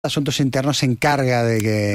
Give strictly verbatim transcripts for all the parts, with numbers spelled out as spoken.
Asuntos Internos se encarga de que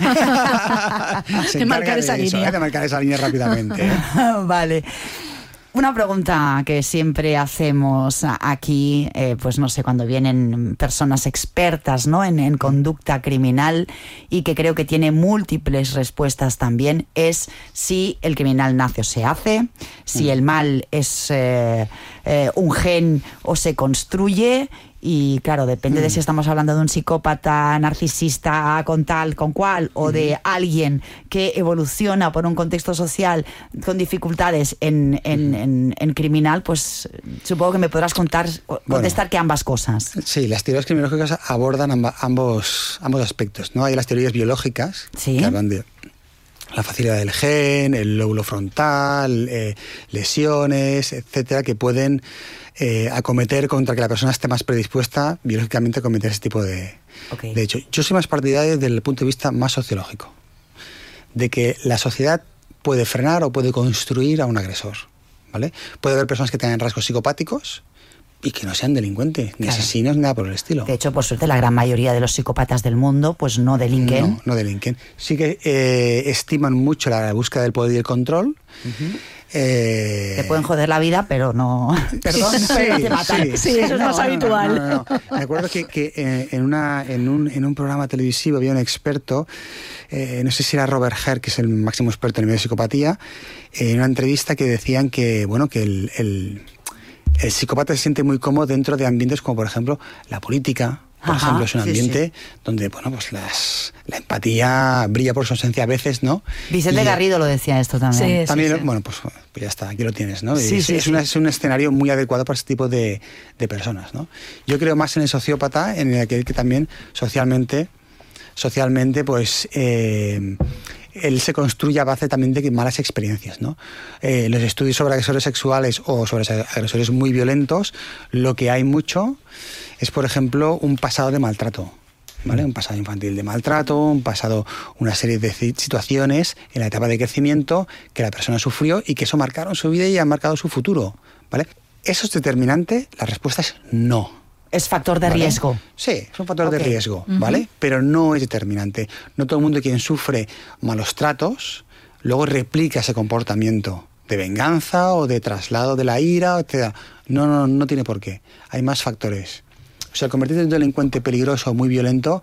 se de marcar de esa eso, línea. ¿eh? De marcar esa línea rápidamente. ¿eh? Vale. Una pregunta que siempre hacemos aquí, eh, pues no sé, cuando vienen personas expertas, ¿no?, en, en conducta criminal, y que creo que tiene múltiples respuestas también, es si el criminal nace o se hace, si el mal es eh, eh, un gen o se construye. Y claro, depende mm. de si estamos hablando de un psicópata narcisista con tal, con cual, o de mm. alguien que evoluciona por un contexto social con dificultades en, en, mm. en, en criminal, pues supongo que me podrás contar, contestar bueno, que ambas cosas. Sí, las teorías criminológicas abordan amba, ambos, ambos aspectos, ¿no? Hay las teorías biológicas, ¿sí?, que hablan de la facilidad del gen, el lóbulo frontal, eh, lesiones, etcétera, que pueden eh, acometer contra que la persona esté más predispuesta biológicamente a cometer ese tipo de, okay. de hecho. Yo soy más partidario desde el punto de vista más sociológico, de que la sociedad puede frenar o puede construir a un agresor, ¿vale? Puede haber personas que tengan rasgos psicopáticos y que no sean delincuentes, ni claro. asesinos, ni nada por el estilo. De hecho, por suerte, la gran mayoría de los psicópatas del mundo pues no delinquen. No, no delinquen. Sí que eh, estiman mucho la búsqueda del poder y el control. Uh-huh. Eh... Te pueden joder la vida, pero no... Perdón, sí, pero no te matan. Sí, sí, eso es no, más no, habitual. No, no, no, no. Me acuerdo que, que eh, en, una, en, un, en un programa televisivo había un experto, eh, no sé si era Robert Herr, que es el máximo experto en el medio de psicopatía, eh, en una entrevista que decían que, bueno, que el... el El psicópata se siente muy cómodo dentro de ambientes como, por ejemplo, la política. Por Ajá, ejemplo, es un ambiente sí, sí. donde, bueno, pues las, la empatía brilla por su ausencia a veces, ¿no? Vicente y, Garrido lo decía esto también. Sí, también, sí, sí. bueno, pues, pues ya está, aquí lo tienes, ¿no? Sí, es, sí, es, sí. Una, es un escenario muy adecuado para este tipo de, de personas, ¿no? Yo creo más en el sociópata, en el que, que también socialmente, socialmente, pues... Eh, él se construye a base también de malas experiencias, ¿no? Eh, los estudios sobre agresores sexuales o sobre agresores muy violentos, lo que hay mucho es, por ejemplo, un pasado de maltrato, ¿vale? Un pasado infantil de maltrato, un pasado, una serie de situaciones en la etapa de crecimiento que la persona sufrió y que eso marcaron su vida y han marcado su futuro, ¿vale? ¿Eso es determinante? La respuesta es no. Es factor de ¿vale? riesgo. Sí, es un factor okay. de riesgo, Uh-huh. ¿vale? Pero no es determinante. No todo el mundo quien sufre malos tratos luego replica ese comportamiento de venganza o de traslado de la ira, etcétera. No, no, no tiene por qué. Hay más factores. O sea, convertirte en un delincuente peligroso o muy violento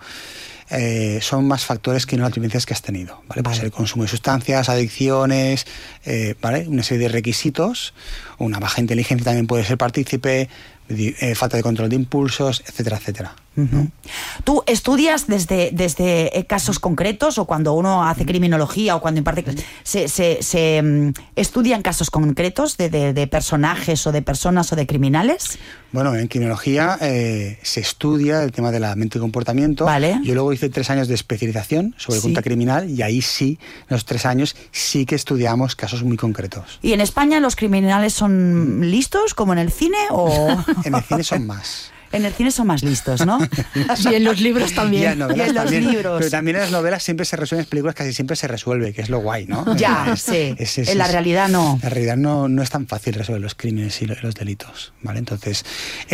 eh, son más factores que no las vivencias que has tenido, ¿vale? Puede ser el consumo de sustancias, adicciones, eh, ¿vale? Una serie de requisitos. Una baja inteligencia también puede ser partícipe. Eh, falta de control de impulsos, etcétera, etcétera. Uh-huh. ¿Tú estudias desde, desde eh, casos concretos, o cuando uno hace criminología o cuando imparte clases, se, se, se um, estudian casos concretos de, de, de personajes o de personas o de criminales? Bueno, en criminología eh, se estudia el tema de la mente y comportamiento. Vale. Yo luego hice tres años de especialización sobre sí. conducta criminal y ahí sí, en los tres años, sí que estudiamos casos muy concretos. ¿Y en España los criminales son listos, como en el cine, o...? En el cine son más. En el cine son más listos, ¿no? Y en los libros también. Y en, y en los también, libros. Pero también en las novelas siempre se resuelven, en las películas casi siempre se resuelve, que es lo guay, ¿no? Ya, es, sí. Es, es, en la es, realidad no. En realidad no, no es tan fácil resolver los crímenes y los delitos, ¿vale? Entonces,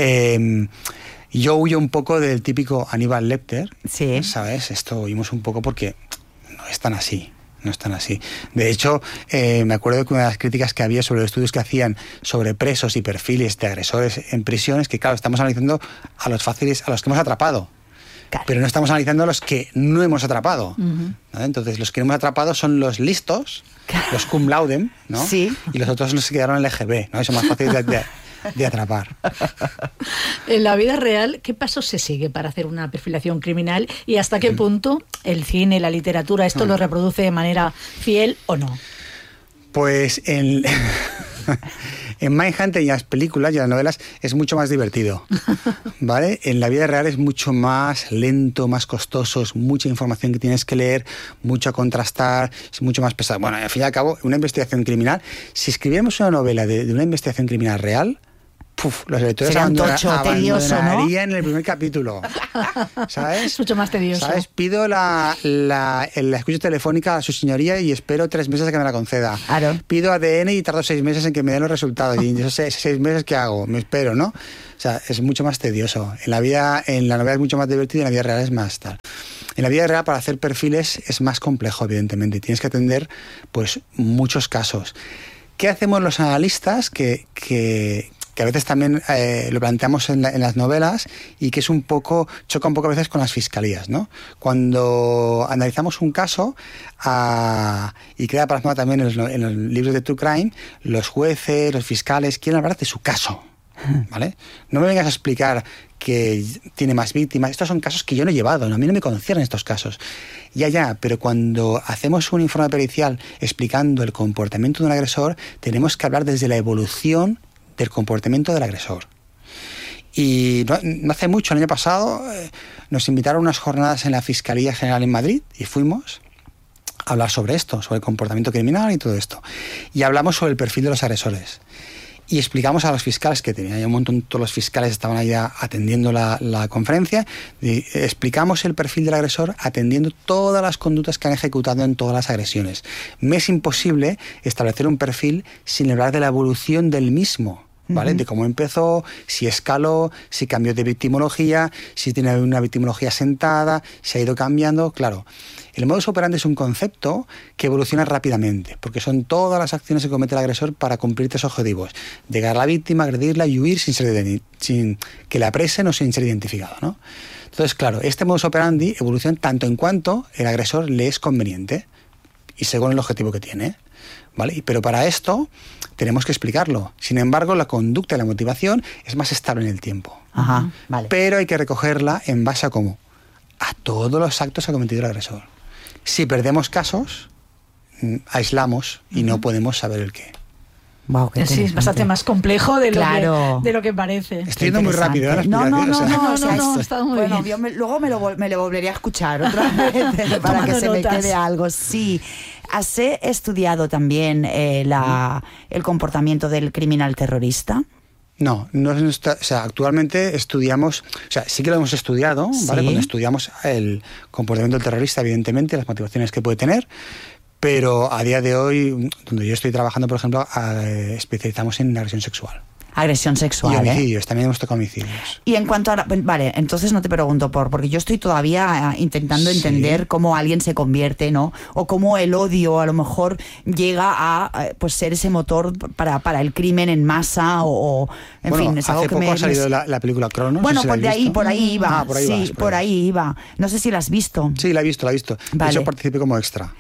eh, yo huyo un poco del típico Aníbal Lecter, sí. ¿sabes? Esto huimos un poco porque no es tan así. No están así. De hecho, eh, me acuerdo que una de las críticas que había sobre los estudios que hacían sobre presos y perfiles de agresores en prisiones, que claro, estamos analizando a los fáciles, a los que hemos atrapado. Claro. Pero no estamos analizando a los que no hemos atrapado. Uh-huh. ¿no? Entonces, los que hemos atrapado son los listos, claro. los cum laudem, ¿no? Sí. Y los otros los que quedaron en el E G B, ¿no? Y son más fáciles de, de, de atrapar. En la vida real, ¿qué pasos se sigue para hacer una perfilación criminal y hasta qué punto el cine, la literatura, esto lo reproduce de manera fiel o no? Pues en, en Mindhunter y en las películas y en las novelas es mucho más divertido, ¿vale? En la vida real es mucho más lento, más costoso, es mucha información que tienes que leer, mucho a contrastar, es mucho más pesado. Bueno, al fin y al cabo, una investigación criminal, si escribiéramos una novela de, de una investigación criminal real, Puf, los lectores Sería un abandona- tocho tedioso, ¿no? abandonarían en el primer capítulo. ¿Sabes? Es mucho más tedioso. ¿Sabes? Pido la, la, la escucha telefónica a su señoría y espero tres meses a que me la conceda. Claro. Pido A D N y tardo seis meses en que me den los resultados. Y esos seis, seis meses, ¿qué hago? Me espero, ¿no? O sea, es mucho más tedioso. En la vida, en la novela es mucho más divertido y en la vida real es más tal. En la vida real, para hacer perfiles es más complejo, evidentemente. Tienes que atender, pues, muchos casos. ¿Qué hacemos los analistas que... que que a veces también eh, lo planteamos en, la, en las novelas y que es un poco, choca un poco a veces con las fiscalías, ¿no? Cuando analizamos un caso a, y queda plasmado también en los, en los libros de True Crime, los jueces, los fiscales quieren hablar de su caso, ¿vale? No me vengas a explicar que tiene más víctimas. Estos son casos que yo no he llevado, ¿no? A mí no me conciernen estos casos. Ya, ya, pero cuando hacemos un informe pericial explicando el comportamiento de un agresor, tenemos que hablar desde la evolución del comportamiento del agresor. Y no, no hace mucho, el año pasado, eh, nos invitaron a unas jornadas en la Fiscalía General en Madrid y fuimos a hablar sobre esto, sobre el comportamiento criminal y todo esto. Y hablamos sobre el perfil de los agresores. Y explicamos a los fiscales que tenían, un montón, todos los fiscales estaban ahí atendiendo la, la conferencia, y explicamos el perfil del agresor atendiendo todas las conductas que han ejecutado en todas las agresiones. Me es imposible establecer un perfil sin hablar de la evolución del mismo, ¿vale? Uh-huh. De cómo empezó, si escaló, si cambió de victimología, si tiene una victimología sentada, si ha ido cambiando, claro. El modus operandi es un concepto que evoluciona rápidamente, porque son todas las acciones que comete el agresor para cumplir tres objetivos: llegar a la víctima, agredirla y huir sin, ser, sin que la apresen o sin ser identificado, ¿no? Entonces, claro, este modus operandi evoluciona tanto en cuanto el agresor le es conveniente y según el objetivo que tiene, ¿vale? Pero para esto tenemos que explicarlo. Sin embargo, la conducta y la motivación es más estable en el tiempo. Ajá, vale. Pero hay que recogerla en base a cómo, a todos los actos que ha cometido el agresor. Si perdemos casos, aislamos y uh-huh. no podemos saber el qué. Wow, qué sí, es bastante más complejo de lo, claro. que, de lo que parece. Estoy yendo muy rápido, ¿eh? No, no, no, o sea, no, no, o sea, no, no, es, está muy bueno, bien. yo me, luego me lo, me lo volvería a escuchar otra vez para que se notas. me quede algo. Sí, ¿has estudiado también eh, la, el comportamiento del criminal terrorista? No, no está, o sea, actualmente estudiamos, o sea, sí que lo hemos estudiado, ¿vale? ¿Sí? Cuando estudiamos el comportamiento del terrorista, evidentemente, las motivaciones que puede tener, pero a día de hoy, donde yo estoy trabajando, por ejemplo, eh, especializamos en agresión sexual. Agresión sexual, y homicidios, ¿eh? también hemos tocado homicidios. Y en cuanto a... Vale, entonces no te pregunto por... Porque yo estoy todavía intentando sí. entender cómo alguien se convierte, ¿no? O cómo el odio a lo mejor llega a pues ser ese motor para, para el crimen en masa o... o en bueno, fin, es algo hace que poco me... ha salido la, la película Cronos. Bueno, no sé si por, de ahí, por ahí iba. Ah, por ahí sí, vas, por, por ahí, ahí iba. No sé si la has visto. Sí, la he visto, la he visto. Vale. De hecho, participé como extra.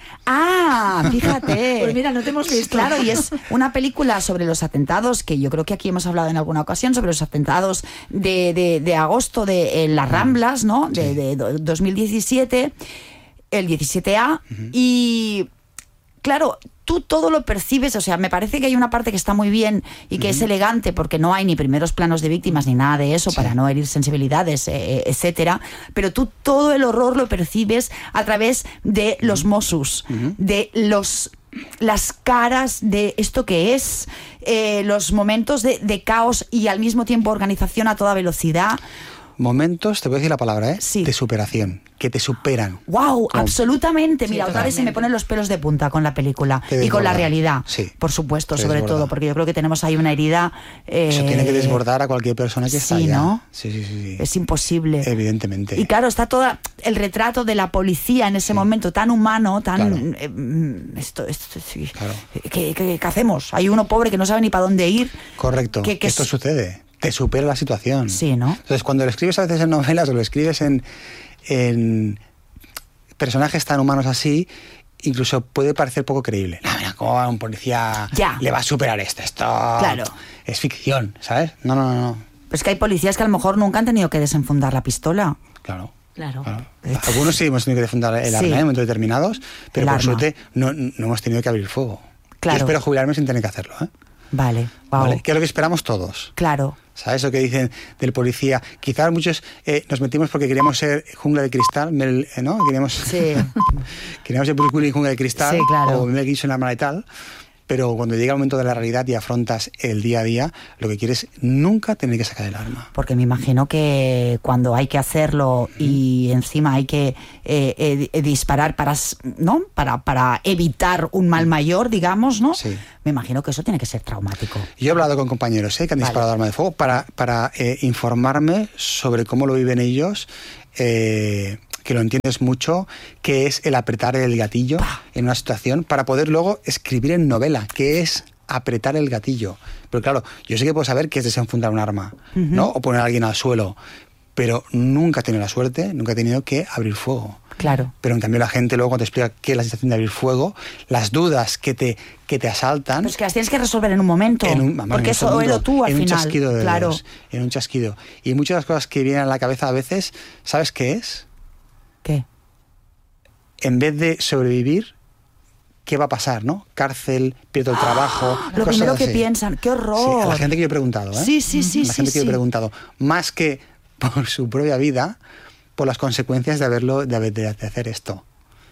Ah, fíjate. Pues mira, no te hemos visto. Claro, y es una película sobre los atentados, que yo creo que aquí hemos hablado en alguna ocasión, sobre los atentados de, de, de agosto de en las Ramblas, ¿no? De, sí. de, de dos mil diecisiete, el diecisiete A, uh-huh. y claro, tú todo lo percibes, o sea, me parece que hay una parte que está muy bien y que uh-huh. es elegante porque no hay ni primeros planos de víctimas ni nada de eso sí. para no herir sensibilidades, eh, etcétera, pero tú todo el horror lo percibes a través de uh-huh. los Mossos, uh-huh. de los... las caras de esto que es, eh, los momentos de, de caos y al mismo tiempo organización a toda velocidad. Momentos, te voy a decir la palabra, ¿eh? Sí. De superación, que te superan. ¡Wow! Como... Absolutamente. Sí, Mira, totalmente. otra vez se me ponen los pelos de punta con la película y con la realidad. Sí. Por supuesto, te sobre desborda. todo, porque yo creo que tenemos ahí una herida... Eh... Eso tiene que desbordar a cualquier persona que sí, está allá. ¿no? Sí, sí, sí, sí. Es imposible. Evidentemente. Y claro, está todo el retrato de la policía en ese sí. momento tan humano, tan... Claro. Eh, esto, esto, sí. Claro. ¿Qué, qué, ¿Qué hacemos? Hay uno pobre que no sabe ni para dónde ir. Correcto. Que, que esto es... sucede. Te supera la situación. Sí, ¿no? Entonces, cuando lo escribes a veces en novelas o lo escribes en, en personajes tan humanos así, incluso puede parecer poco creíble. No, mira, ¿cómo a un policía ya. le va a superar esto? Esto claro. es ficción, ¿sabes? No, no, no, no. Pues que hay policías que a lo mejor nunca han tenido que desenfundar la pistola. Claro. Claro. claro. Algunos sí hemos tenido que desenfundar el sí. arma en momentos determinados, pero el por arma. suerte no, no hemos tenido que abrir fuego. Claro. Yo espero jubilarme sin tener que hacerlo, ¿eh? Vale, wow. ¿Vale? Que es lo que esperamos todos. Claro. ¿Sabes lo que dicen del policía? Quizás muchos eh, nos metimos porque queríamos ser Jungla de Cristal, Mel, eh, ¿no? Queríamos, sí. queríamos ser Bruce Willis en Jungla de Cristal, sí, claro. o Mel Gibson en Arma Letal, pero cuando llega el momento de la realidad y afrontas el día a día, lo que quieres nunca tener que sacar el arma. Porque me imagino que cuando hay que hacerlo y encima hay que eh, eh, disparar para, ¿no? para, para evitar un mal mayor, digamos, ¿no? Sí. Me imagino que eso tiene que ser traumático. Yo he hablado con compañeros ¿eh? que han Vale. disparado arma de fuego para, para eh, informarme sobre cómo lo viven ellos, eh, que lo entiendes mucho, que es el apretar el gatillo ¡Pah! En una situación para poder luego escribir en novela, que es apretar el gatillo. Pero claro, yo sé que puedo saber que es desenfundar un arma, uh-huh. ¿no? O poner a alguien al suelo, pero nunca he tenido la suerte, nunca he tenido que abrir fuego. Claro. Pero en cambio la gente luego cuando te explica qué es la sensación de abrir fuego, las dudas que te, que te asaltan... Pues que las tienes que resolver en un momento, en un, vamos, porque en un eso segundo, lo tú al en final. Un chasquido de claro. dedos, en un chasquido. Y muchas de las cosas que vienen a la cabeza a veces, ¿sabes qué es? ¿Qué? En vez de sobrevivir, ¿qué va a pasar, no? Cárcel, pierdo el trabajo... ¡Oh! Lo primero que piensan, ¡qué horror! Sí, a la gente que yo he preguntado, ¿eh? Sí, sí, sí. A la gente sí, que yo sí. he preguntado. Más que por su propia vida, por las consecuencias de haberlo, de, haber, de hacer esto.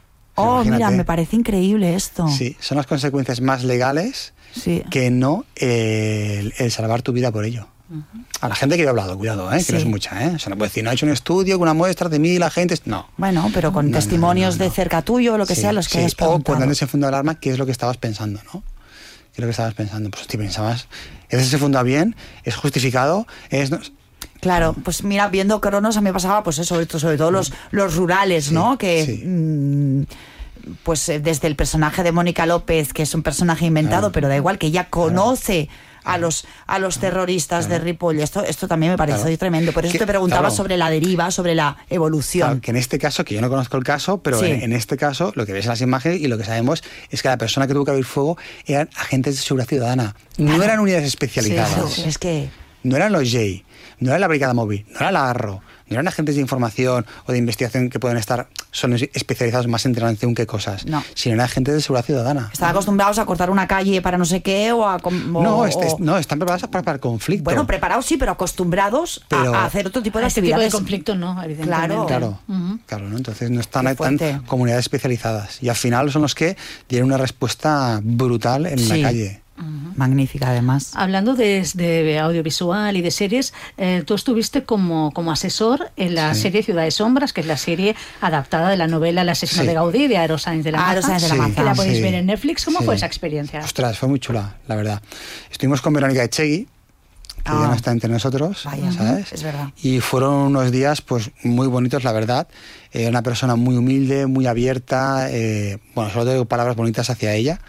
Oh, imagínate. Mira, me parece increíble esto. Sí, son las consecuencias más legales sí. que no eh, el, el salvar tu vida por ello. Uh-huh. A la gente que yo he hablado, cuidado, ¿eh? que sí. no es mucha, ¿eh? O sea, no puedo decir, no he hecho un estudio con una muestra de mí, la gente... No. Bueno, pero con no, testimonios no, no, no, no. de cerca tuyo, lo que sí, sea, los que sí. hayas preguntado. O cuando han desenfundado el arma, ¿qué es lo que estabas pensando, no? ¿Qué es lo que estabas pensando? Pues, tío, pensabas, ¿es desenfundado bien? ¿Es justificado? ¿Es...? No? Claro, pues mira, viendo Cronos a mí me pasaba, pues eso, sobre todo los, los rurales, sí, ¿no? Que... Sí. Mmm, pues desde el personaje de Mónica López, que es un personaje inventado, claro. pero da igual, que ella conoce claro. a los a los terroristas claro. de Ripoll. Esto, esto también me pareció claro. tremendo. Por eso que, te preguntaba claro. sobre la deriva, sobre la evolución. Claro, que en este caso, que yo no conozco el caso, pero sí. en, en este caso, lo que ves en las imágenes y lo que sabemos es que la persona que tuvo que abrir fuego eran agentes de seguridad ciudadana. Claro. No eran unidades especializadas. Sí, sí. Es que... No eran los J, no era la Brigada Móvil, no era la ARRO, no eran agentes de información o de investigación que pueden estar, son especializados más en intervención que cosas, no. sino eran agentes de seguridad ciudadana. Están acostumbrados a cortar una calle para no sé qué o a... O, no, este, o... no, están preparados para, para el conflicto. Bueno, preparados sí, pero acostumbrados pero, a, a hacer otro tipo de este actividades. Tipo de conflicto no, evidentemente. Claro, claro, uh-huh. claro ¿no? Entonces no están tan comunidades especializadas y al final son los que tienen una respuesta brutal en sí. la calle. Uh-huh. Magnífica, además. Hablando de, de audiovisual y de series, eh, tú estuviste como, como asesor en la sí. serie Ciudad de Sombras, que es la serie adaptada de la novela El asesino sí. de Gaudí, de Aero Sáenz de la Maza. Aero Sáenz de la Maza. Que la podéis sí. ver en Netflix. ¿Cómo sí. fue esa experiencia? Ostras, fue muy chula, la verdad. Estuvimos con Verónica Echegui, que ah. ya no está entre nosotros, Vaya, ¿sabes? Es verdad. Y fueron unos días pues muy bonitos, la verdad. Eh, una persona muy humilde, muy abierta. Eh, bueno, solo tengo palabras bonitas hacia ella.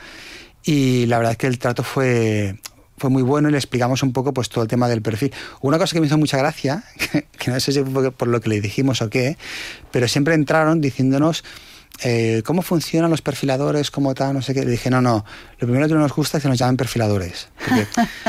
Y la verdad es que el trato fue, fue muy bueno y le explicamos un poco pues todo el tema del perfil. Una cosa que me hizo mucha gracia, que, que no sé si fue por lo que le dijimos o qué, pero siempre entraron diciéndonos eh, cómo funcionan los perfiladores, cómo tal, no sé qué. Le dije, no, no, lo primero que no nos gusta es que nos llamen perfiladores. Porque,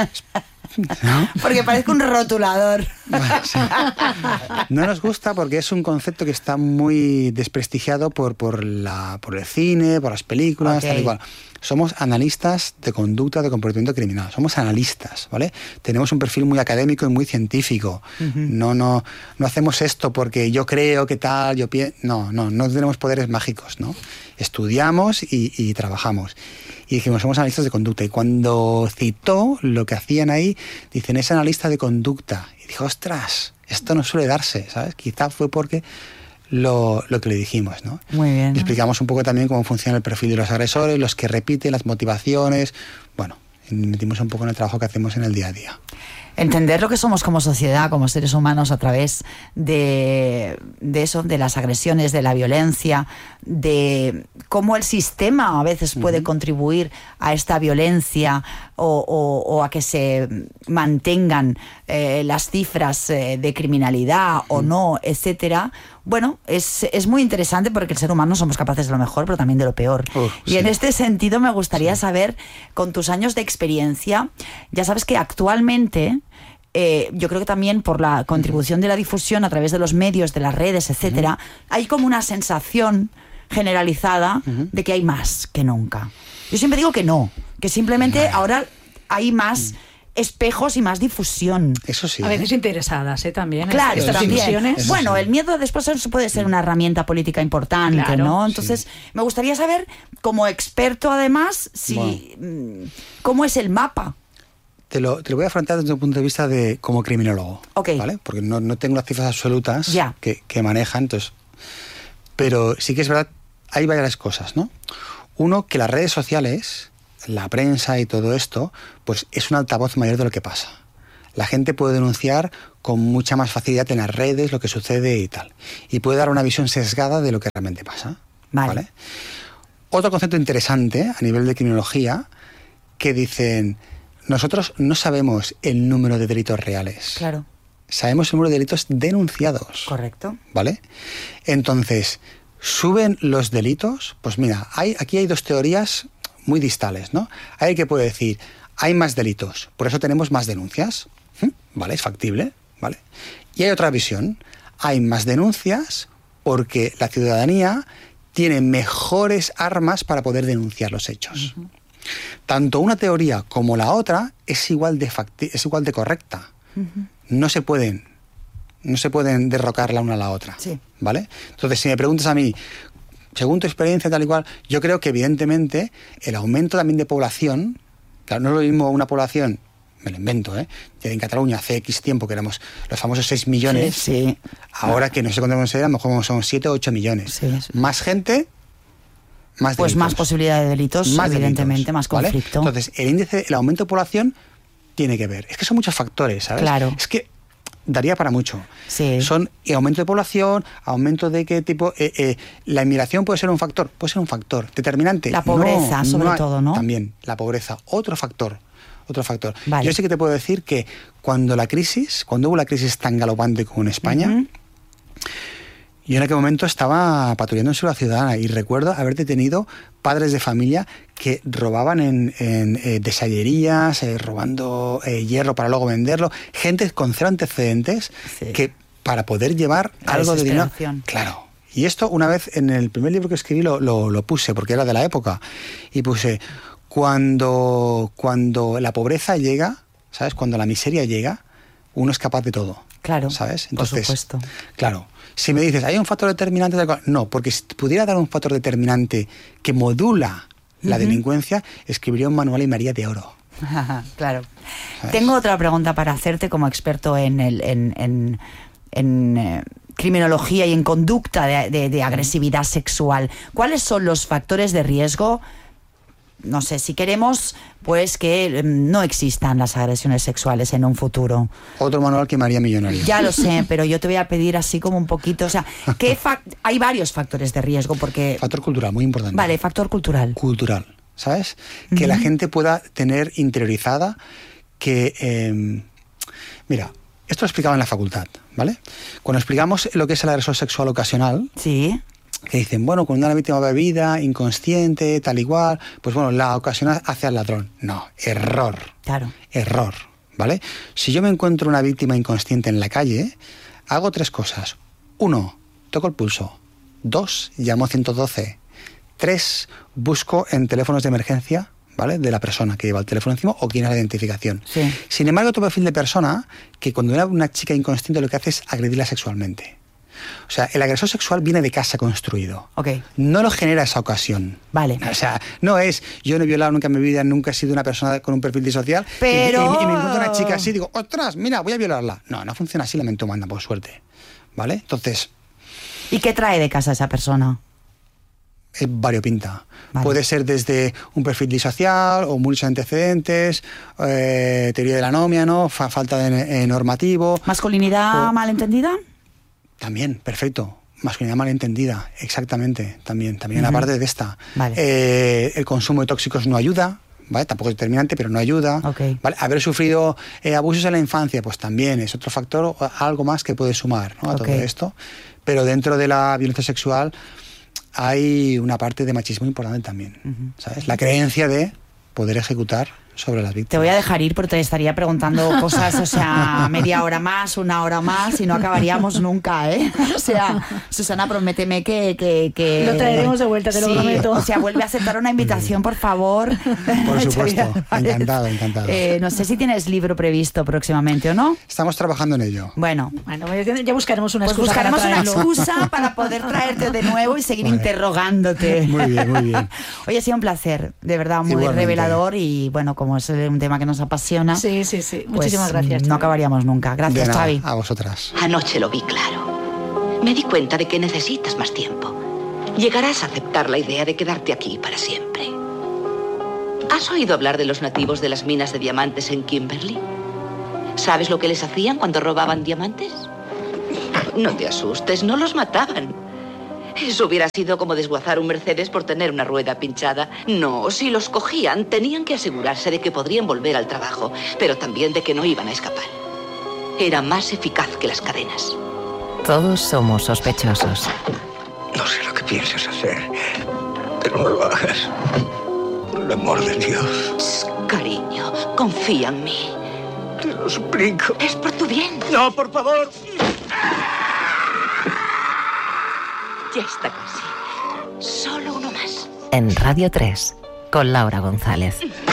¿no? Porque parezca un rotulador. Bueno, sí. No nos gusta porque es un concepto que está muy desprestigiado por, por, la, por el cine, por las películas, okay. tal y cual. Somos analistas de conducta, de comportamiento criminal. Somos analistas, ¿vale? Tenemos un perfil muy académico y muy científico. Uh-huh. No, no, no hacemos esto porque yo creo que tal, yo pienso... No, no, no tenemos poderes mágicos, ¿no? Estudiamos y, y trabajamos. Y dijimos, somos analistas de conducta. Y cuando citó lo que hacían ahí, dicen, es analista de conducta. Y dijo, ostras, esto no suele darse, ¿sabes? Quizá fue porque... Lo, lo que le dijimos, ¿no? Muy bien. Le explicamos un poco también cómo funciona el perfil de los agresores, los que repiten, las motivaciones. Bueno, metimos un poco en el trabajo que hacemos en el día a día. Entender lo que somos como sociedad, como seres humanos, a través de, de eso, de las agresiones, de la violencia, de cómo el sistema a veces puede uh-huh. contribuir a esta violencia o, o, o a que se mantengan eh, las cifras eh, de criminalidad uh-huh. o no, etcétera. Bueno, es, es muy interesante porque el ser humano somos capaces de lo mejor, pero también de lo peor. Uh, y sí. en este sentido me gustaría sí. saber, con tus años de experiencia, ya sabes que actualmente... Eh, yo creo que también por la contribución de la difusión a través de los medios, de las redes, etcétera, uh-huh. hay como una sensación generalizada uh-huh. de que hay más que nunca. Yo siempre digo que no, que simplemente uh-huh. ahora hay más espejos y más difusión. Eso sí. A veces ¿eh? interesadas, ¿eh? También. Claro, estas también. divisiones. Bueno, sí. el miedo después puede ser una herramienta política importante, Claro, ¿no? Entonces, sí. me gustaría saber, como experto además, si Bueno. cómo es el mapa. Te lo, te lo voy a afrontar desde un punto de vista de como criminólogo. Ok. ¿Vale? Porque no, no tengo las cifras absolutas Ya. que, que manejan, entonces. Pero sí que es verdad, hay varias cosas, ¿no? Uno, que las redes sociales, la prensa y todo esto, pues es un altavoz mayor de lo que pasa. La gente puede denunciar con mucha más facilidad en las redes lo que sucede y tal. Y puede dar una visión sesgada de lo que realmente pasa. Vale. ¿Vale? Otro concepto interesante a nivel de criminología, que dicen, nosotros no sabemos el número de delitos reales. Claro. Sabemos el número de delitos denunciados. Correcto. ¿Vale? Entonces, ¿suben los delitos? Pues mira, hay, aquí hay dos teorías muy distales, ¿no? Hay que puede decir, hay más delitos, por eso tenemos más denuncias. ¿Mm? ¿Vale? Es factible, ¿vale? Y hay otra visión, hay más denuncias porque la ciudadanía tiene mejores armas para poder denunciar los hechos. Uh-huh. Tanto una teoría como la otra es igual de, facti- es igual de correcta. Uh-huh. No se pueden, no se pueden derrocar la una a la otra. Sí. ¿Vale? Entonces, si me preguntas a mí, según tu experiencia tal y cual, yo creo que evidentemente el aumento también de población, claro, no es lo mismo una población, me lo invento, ¿eh? En Cataluña hace X tiempo que éramos los famosos seis millones, sí, sí. Ahora que no sé cuánto vamos a ser, a lo mejor son siete o ocho millones. Sí, sí. Más gente, más pues delitos. Más posibilidad de delitos, más evidentemente, delitos, más ¿vale? conflicto. Entonces, el índice, el aumento de población tiene que ver. Es que son muchos factores, ¿sabes? Claro. Es que daría para mucho. Sí. Son y aumento de población, aumento de qué tipo... Eh, eh, la inmigración puede ser un factor, puede ser un factor determinante. La pobreza, no, sobre no hay, todo, ¿no? También, la pobreza, otro factor. Otro factor. Vale. Yo sí que te puedo decir que cuando la crisis, cuando hubo la crisis tan galopante como en España, uh-huh. yo en aquel momento estaba patrullando en Seguridad Ciudadana y recuerdo haber detenido padres de familia que robaban en, en eh, desallerías, eh, robando eh, hierro para luego venderlo, gente con cero antecedentes sí. que para poder llevar la algo de dinero... Claro. Y esto una vez en el primer libro que escribí lo, lo, lo puse porque era de la época y puse... Cuando, cuando la pobreza llega, ¿sabes? Cuando la miseria llega, uno es capaz de todo. Claro, ¿sabes? Entonces, por supuesto. Claro, si me dices, ¿hay un factor determinante? No, porque si pudiera dar un factor determinante que modula la uh-huh. delincuencia, escribiría un manual y me haría de oro. Claro. ¿Sabes? Tengo otra pregunta para hacerte como experto en, el, en, en, en eh, criminología y en conducta de, de, de agresividad sexual. ¿Cuáles son los factores de riesgo? No sé, si queremos, pues que no existan las agresiones sexuales en un futuro. Otro manual que me haría millonario. Ya lo sé, pero yo te voy a pedir así como un poquito, o sea, ¿qué fa- hay varios factores de riesgo porque... Factor cultural, muy importante. Vale, factor cultural. Cultural, ¿sabes? Que uh-huh. la gente pueda tener interiorizada que... Eh, mira, esto lo explicaba en la facultad, ¿vale? Cuando explicamos lo que es el agresor sexual ocasional... Sí. Que dicen, bueno, cuando una víctima bebida, inconsciente, tal igual, pues bueno, la ocasiona hacia el ladrón. No, error. Claro. Error, ¿vale? Si yo me encuentro una víctima inconsciente en la calle, hago tres cosas. Uno, toco el pulso. Dos, llamo ciento doce. Tres, busco en teléfonos de emergencia, ¿vale? De la persona que lleva el teléfono encima o quién es la identificación. Sí. Sin embargo, otro perfil de persona que cuando era una chica inconsciente lo que hace es agredirla sexualmente. O sea, el agresor sexual viene de casa construido. Okay. No lo genera esa ocasión. Vale. O sea, no es, yo no he violado nunca en mi vida, nunca he sido una persona con un perfil disocial. Pero... Y, y, y me encuentro una chica así y digo, ostras, mira, voy a violarla. No, no funciona así la mente humana, por suerte. ¿Vale? Entonces... ¿Y qué trae de casa esa persona? Es variopinta. Vale. Puede ser desde un perfil disocial o muchos antecedentes, eh, teoría de la anomia, ¿no? Fa- falta de eh, normativo. ¿Masculinidad o... malentendida? También, perfecto. Masculinidad malentendida, exactamente, también, también uh-huh. aparte de esta. Vale. Eh, el consumo de tóxicos no ayuda, ¿vale? Tampoco es determinante, pero no ayuda. Okay. ¿Vale? Haber sufrido eh, abusos en la infancia, pues también es otro factor, algo más que puede sumar, ¿no? a okay. todo esto. Pero dentro de la violencia sexual hay una parte de machismo importante también, uh-huh. ¿sabes? La creencia de poder ejecutar sobre las víctimas. Te voy a dejar ir porque te estaría preguntando cosas, o sea, media hora más, una hora más y no acabaríamos nunca, ¿eh? O sea, Susana, prométeme que... que, que lo traeremos de vuelta, te sí, lo prometo. O sea, vuelve a aceptar una invitación, por favor. Por supuesto, encantado, encantado. Eh, no sé si tienes libro previsto próximamente o no. Estamos trabajando en ello. Bueno, bueno, ya buscaremos una pues excusa buscaremos para una traerlo. excusa para poder traerte de nuevo y seguir Vale. interrogándote. Muy bien, muy bien. Oye, ha sido un placer, de verdad, muy Igualmente. revelador y bueno, como es un tema que nos apasiona, Sí, sí, sí. pues, Muchísimas gracias. no Xavi. acabaríamos nunca. De Gracias, nada, Xavi. a vosotras. Anoche lo vi claro. Me di cuenta de que necesitas más tiempo. Llegarás a aceptar la idea de quedarte aquí para siempre. ¿Has oído hablar de los nativos de las minas de diamantes en Kimberley? ¿Sabes lo que les hacían cuando robaban diamantes? No te asustes, no los mataban. Eso hubiera sido como desguazar un Mercedes por tener una rueda pinchada. No, si los cogían, tenían que asegurarse de que podrían volver al trabajo, pero también de que no iban a escapar. Era más eficaz que las cadenas. Todos somos sospechosos. No sé lo que piensas hacer, pero no lo hagas. Por el amor de Dios. Shh, cariño, confía en mí. Te lo suplico. Es por tu bien. No, por favor. Ya está casi. Solo uno más. En Radio tres, con Laura González.